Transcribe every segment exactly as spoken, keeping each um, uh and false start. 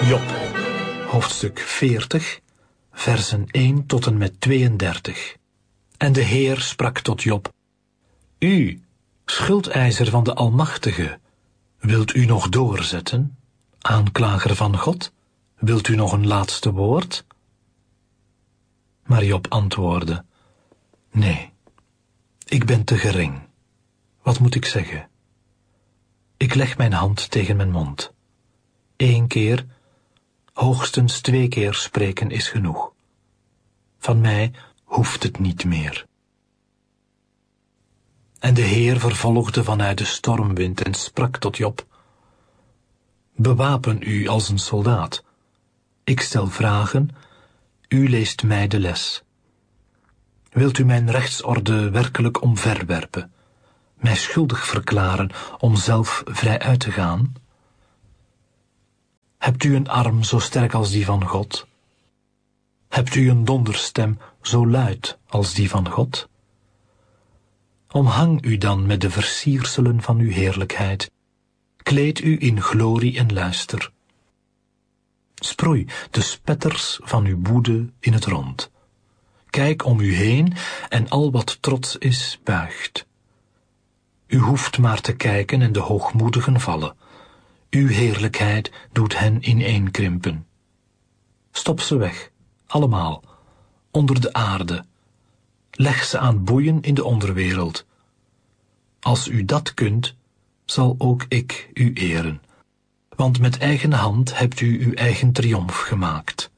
Job, hoofdstuk veertig, versen één tot en met tweeëndertig. En de Heer sprak tot Job: U, schuldeiser van de Almachtige, wilt u nog doorzetten? Aanklager van God, wilt u nog een laatste woord? Maar Job antwoordde: Nee, ik ben te gering. Wat moet ik zeggen? Ik leg mijn hand tegen mijn mond. Eén keer, hoogstens twee keer spreken is genoeg. Van mij hoeft het niet meer. En de Heer vervolgde vanuit de stormwind en sprak tot Job: Bewapen u als een soldaat. Ik stel vragen, u leest mij de les. Wilt u mijn rechtsorde werkelijk omverwerpen, mij schuldig verklaren om zelf vrij uit te gaan? Hebt u een arm zo sterk als die van God? Hebt u een donderstem zo luid als die van God? Omhang u dan met de versierselen van uw heerlijkheid, kleed u in glorie en luister. Sproei de spetters van uw woede in het rond. Kijk om u heen en al wat trots is, buigt. U hoeft maar te kijken en de hoogmoedigen vallen. Uw heerlijkheid doet hen ineenkrimpen. Stop ze weg, allemaal, onder de aarde. Leg ze aan boeien in de onderwereld. Als u dat kunt, zal ook ik u eren. Want met eigen hand hebt u uw eigen triomf gemaakt.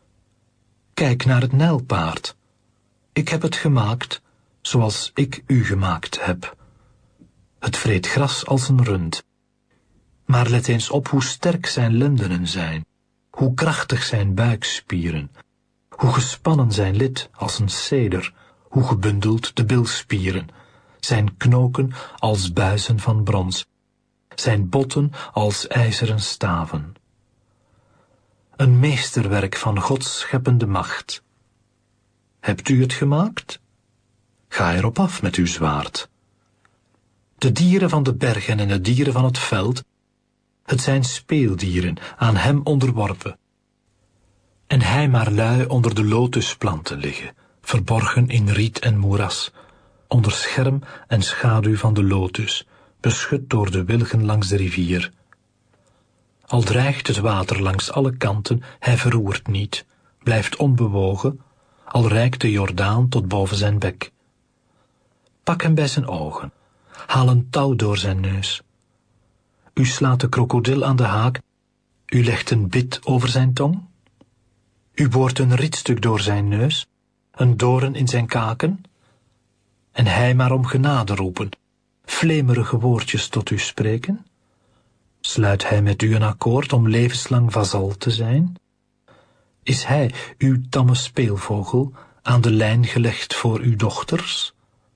Kijk naar het nijlpaard. Ik heb het gemaakt, zoals ik u gemaakt heb. Het vreet gras als een rund. Maar let eens op hoe sterk zijn lendenen zijn, hoe krachtig zijn buikspieren, hoe gespannen zijn lid als een ceder, hoe gebundeld de bilspieren, zijn knoken als buizen van brons, zijn botten als ijzeren staven. Een meesterwerk van Gods scheppende macht. Hebt u het gemaakt? Ga erop af met uw zwaard. De dieren van de bergen en de dieren van het veld, het zijn speeldieren, aan hem onderworpen. En hij maar lui onder de lotusplanten liggen, verborgen in riet en moeras, onder scherm en schaduw van de lotus, beschut door de wilgen langs de rivier. Al dreigt het water langs alle kanten, hij verroert niet, blijft onbewogen, al reikt de Jordaan tot boven zijn bek. Pak hem bij zijn ogen, haal een touw door zijn neus. U slaat de krokodil aan de haak, u legt een bit over zijn tong. U boort een rietstuk door zijn neus, een doorn in zijn kaken. En hij maar om genade roepen, vlemerige woordjes tot u spreken. Sluit hij met u een akkoord om levenslang vazal te zijn? Is hij, uw tamme speelvogel, aan de lijn gelegd voor uw dochters?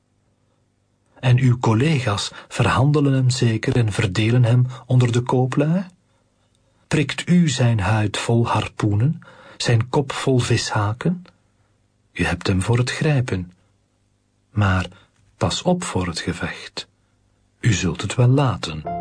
En uw collega's verhandelen hem zeker en verdelen hem onder de kooplui? Prikt u zijn huid vol harpoenen, zijn kop vol vishaken? U hebt hem voor het grijpen. Maar pas op voor het gevecht. U zult het wel laten.